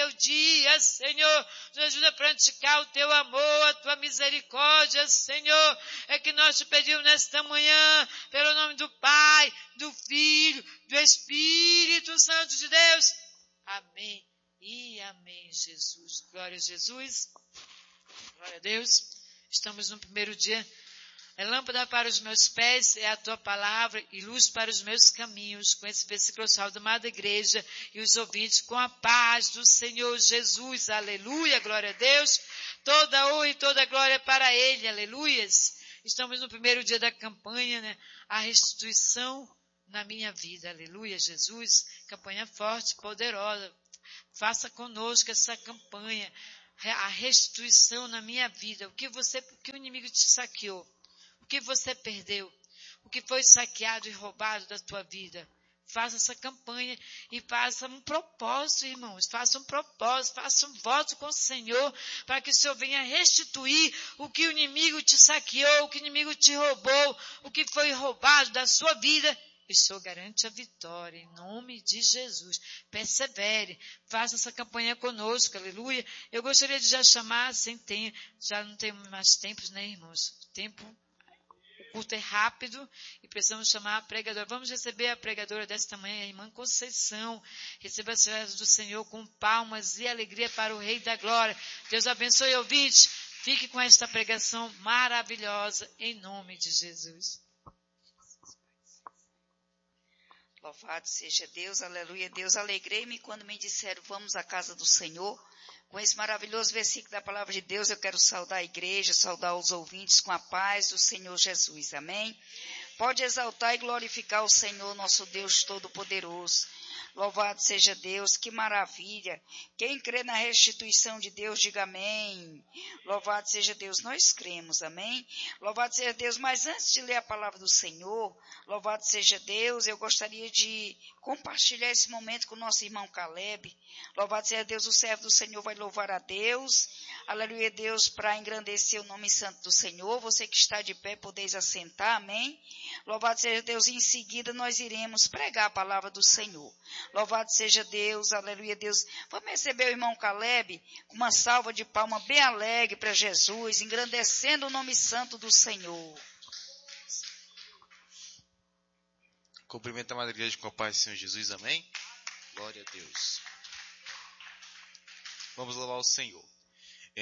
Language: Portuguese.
meu dia, Senhor. Nos ajuda a praticar o teu amor, a tua misericórdia, Senhor. É que nós te pedimos nesta manhã, pelo nome do Pai, do Filho, do Espírito Santo de Deus. Amém e amém, Jesus. Glória a Jesus. Glória a Deus. Estamos no primeiro dia. É lâmpada para os meus pés, é a tua palavra e luz para os meus caminhos. Com esse versículo salve, amada igreja e os ouvintes, com a paz do Senhor Jesus. Aleluia, glória a Deus. Toda honra e toda glória para Ele, aleluias. Estamos no primeiro dia da campanha, né? A restituição na minha vida, aleluia, Jesus. Campanha forte, poderosa. Faça conosco essa campanha, a restituição na minha vida. O que o inimigo te saqueou? O que você perdeu? O que foi saqueado e roubado da tua vida? Faça essa campanha e faça um propósito, irmãos. Faça um propósito, faça um voto com o Senhor para que o Senhor venha restituir o que o inimigo te saqueou, o que o inimigo te roubou, o que foi roubado da sua vida. E o Senhor garante a vitória, em nome de Jesus. Persevere, faça essa campanha conosco, aleluia. Eu gostaria de já chamar, já não tem mais tempos, né, irmãos? O culto é rápido e precisamos chamar a pregadora. Vamos receber a pregadora desta manhã, a irmã Conceição. Receba as palavras do Senhor com palmas e alegria para o Rei da Glória. Deus abençoe, ouvinte. Fique com esta pregação maravilhosa, em nome de Jesus. Louvado seja Deus, aleluia. Deus, alegrei-me quando me disseram, vamos à casa do Senhor. Com esse maravilhoso versículo da palavra de Deus, eu quero saudar a igreja, saudar os ouvintes com a paz do Senhor Jesus, amém? Pode exaltar e glorificar o Senhor, nosso Deus Todo-Poderoso. Louvado seja Deus, que maravilha. Quem crê na restituição de Deus, diga amém. Louvado seja Deus, nós cremos, amém? Louvado seja Deus, mas antes de ler a palavra do Senhor, louvado seja Deus, eu gostaria de compartilhar esse momento com o nosso irmão Caleb. Louvado seja Deus, o servo do Senhor vai louvar a Deus. Aleluia, Deus, para engrandecer o nome santo do Senhor. Você que está de pé, podeis assentar, amém? Louvado seja Deus, e em seguida nós iremos pregar a palavra do Senhor. Louvado seja Deus, aleluia, Deus. Vamos receber o irmão Caleb com uma salva de palma bem alegre para Jesus, engrandecendo o nome santo do Senhor. Cumprimento a amada igreja com a paz do Senhor Jesus, amém? Glória a Deus. Vamos louvar o Senhor.